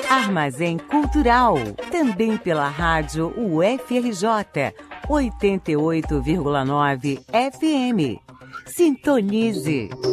Armazém Cultural, também pela rádio UFRJ, 88,9 FM. Sintonize.